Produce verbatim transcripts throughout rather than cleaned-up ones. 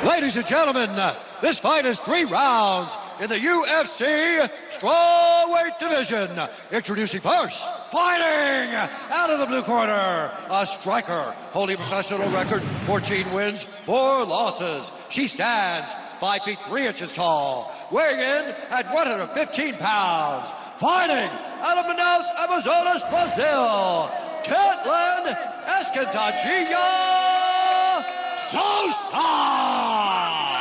Ladies and gentlemen, this fight is three rounds in the U F C Strawweight Division. Introducing first, fighting out of the blue corner, a striker holding a professional record, fourteen wins, four losses. She stands five feet three inches tall, weighing in at one hundred fifteen pounds. Fighting out of Manaus, Amazonas, Brazil, Katlyn Escantadilha Sosa!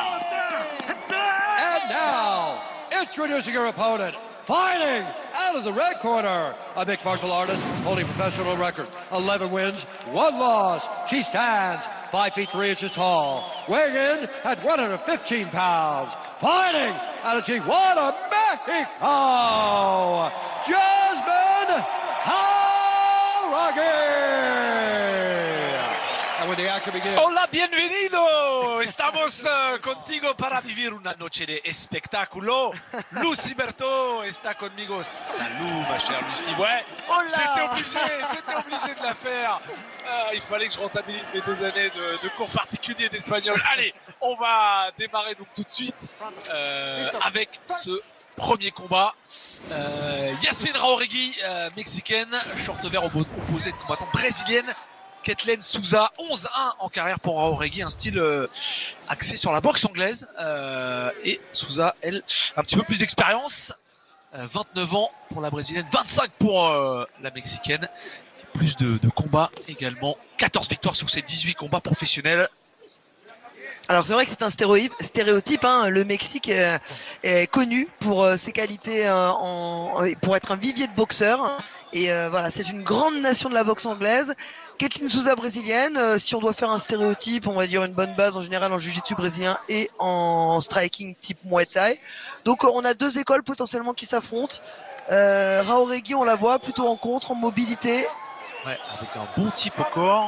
And now, introducing her opponent, fighting out of the red corner, a mixed martial artist holding professional record, eleven wins, one loss. She stands five feet three inches tall, weighing in at one hundred fifteen pounds. Fighting out of Tijuana, Mexico, Jasmine Jauregui. Hola, bienvenido. Estamos uh, contigo para vivir una noche de espectáculo. Lucy Berthaud está conmigo. Salut, ma chère Lucy. Ouais, j'étais obligé, j'étais obligé de la faire. Uh, il fallait que je rentabilise mes deux années de, de cours particuliers d'espagnol. Allez, on va démarrer donc tout de suite euh, avec ce premier combat. Euh, Jasmine Jauregui, euh, mexicaine, short vert opposée de combattante brésilienne. Katlyn Souza, onze un en carrière pour Jauregui, un style euh, axé sur la boxe anglaise. Euh, et Souza, elle, un petit peu plus d'expérience. Euh, vingt-neuf ans pour la brésilienne, vingt-cinq pour euh, la mexicaine. Plus de, de combats également. quatorze victoires sur ses dix-huit combats professionnels. Alors c'est vrai que c'est un stéréotype, stéréotype hein. Le Mexique est, est connu pour euh, ses qualités, euh, en, pour être un vivier de boxeurs. Et euh, voilà, c'est une grande nation de la boxe anglaise. Katlyn Souza brésilienne, euh, si on doit faire un stéréotype, on va dire une bonne base en général en jiu-jitsu brésilien et en striking type Muay Thai. Donc euh, on a deux écoles potentiellement qui s'affrontent. Euh, Jauregui, on la voit plutôt en contre, en mobilité. Ouais, avec un bon type au corps.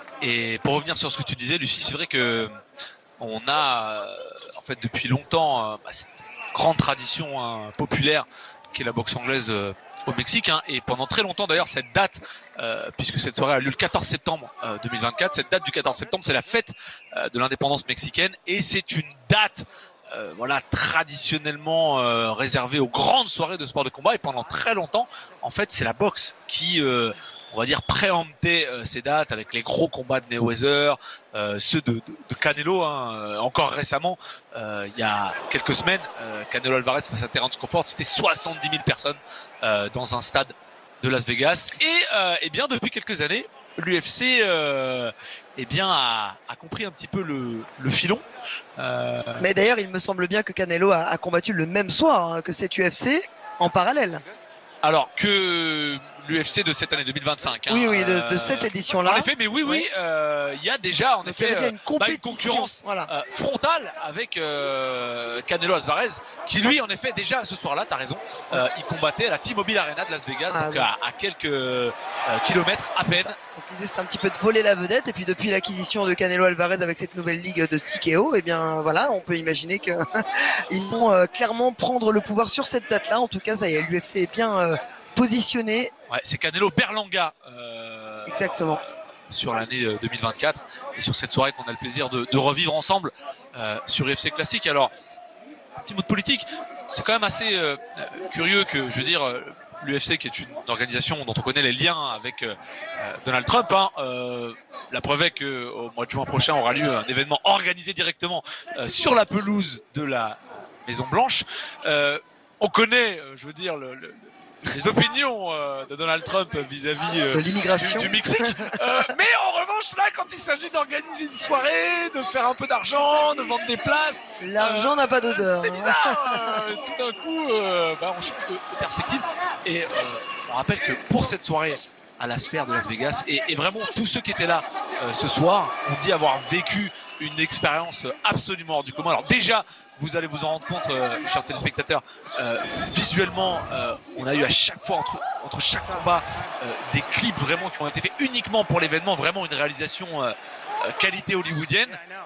Et pour revenir sur ce que tu disais, Lucie, c'est vrai que on a euh, en fait depuis longtemps euh, bah, cette grande tradition hein, populaire qui est la boxe anglaise euh, au Mexique hein, et pendant très longtemps d'ailleurs cette date euh, puisque cette soirée a lieu le quatorze septembre euh, deux mille vingt-quatre, cette date du quatorze septembre c'est la fête euh, de l'indépendance mexicaine et c'est une date euh, voilà traditionnellement euh, réservée aux grandes soirées de sport de combat et pendant très longtemps en fait c'est la boxe qui euh, on va dire préempter euh, ces dates avec les gros combats de Mayweather, euh, ceux de, de, de Canelo. Hein, euh, encore récemment, euh, il y a quelques semaines, euh, Canelo Alvarez face à Terence Crawford, c'était soixante-dix mille personnes euh, dans un stade de Las Vegas. Et, euh, eh bien depuis quelques années, l'U F C euh, eh bien a, a compris un petit peu le, le filon. Euh... Mais d'ailleurs, il me semble bien que Canelo a, a combattu le même soir hein, que cette U F C en parallèle. Alors que l'U F C de cette année deux mille vingt-cinq. Hein, oui, oui, de, de cette édition-là. En effet, mais oui, oui, il oui, euh, y a déjà en Donc, effet déjà une, bah, une concurrence voilà. euh, frontale avec euh, Canelo Alvarez, qui lui, en effet, déjà ce soir-là, t'as raison, euh, il combattait à la T-Mobile Arena de Las Vegas, ah, donc oui. à, à quelques euh, kilomètres à peine. Donc l'idée c'est un petit peu de voler la vedette, et puis depuis l'acquisition de Canelo Alvarez avec cette nouvelle ligue de T K O, et eh bien voilà, on peut imaginer que ils vont euh, clairement prendre le pouvoir sur cette date-là. En tout cas, ça y est, l'U F C est bien euh, positionné. Ouais, c'est Canelo Berlanga. Euh, Exactement. Sur l'année deux mille vingt-quatre et sur cette soirée qu'on a le plaisir de, de revivre ensemble euh, sur U F C Classique. Alors, un petit mot de politique, c'est quand même assez euh, curieux que, je veux dire, euh, l'U F C qui est une organisation dont on connaît les liens avec euh, Donald Trump, hein, euh, la preuve est qu'au mois de juin prochain aura lieu un événement organisé directement euh, sur la pelouse de la Maison Blanche. Euh, on connaît, euh, je veux dire, le, le les opinions euh, de Donald Trump vis-à-vis euh, de l'immigration du, du Mexique. Euh, mais en revanche, là, quand il s'agit d'organiser une soirée, de faire un peu d'argent, de vendre des places... L'argent euh, n'a pas d'odeur. C'est bizarre. euh, tout d'un coup, euh, bah, on change de, de perspective. Et euh, on rappelle que pour cette soirée à la Sphère de Las Vegas, et, et vraiment tous ceux qui étaient là euh, ce soir ont dit avoir vécu une expérience absolument hors du commun. Alors déjà, vous allez vous en rendre compte, euh, chers téléspectateurs, euh, visuellement, euh, on a eu à chaque fois, entre, entre chaque combat, euh, des clips vraiment qui ont été faits uniquement pour l'événement, vraiment une réalisation euh, qualité hollywoodienne.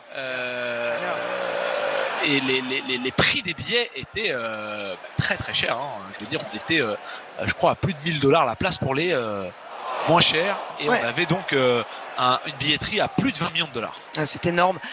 Euh, et les, les, les prix des billets étaient euh, très très chers. Hein. Je veux dire, on était, euh, je crois, à plus de mille dollars la place pour les euh, moins chers. Et ouais. on avait donc... Euh, Un, une billetterie à plus de vingt millions de dollars. Ah, c'est énorme.